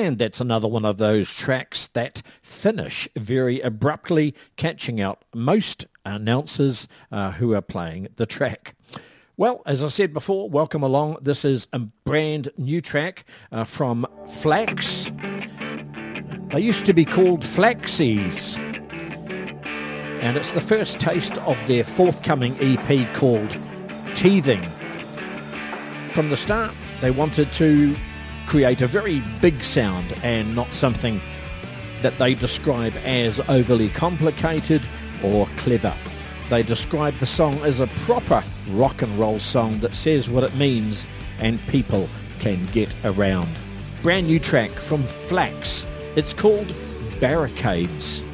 And that's another one of those tracks that finish very abruptly, catching out most announcers who are playing the track. Well, as I said before, welcome along. This is a brand new track from Flax. They used to be called Flaxies. And it's the first taste of their forthcoming EP called Teething. From the start, they wanted to create a very big sound and not something that they describe as overly complicated or clever. They describe the song as a proper rock and roll song that says what it means and people can get around. Brand new track from Flax. It's called Barricades.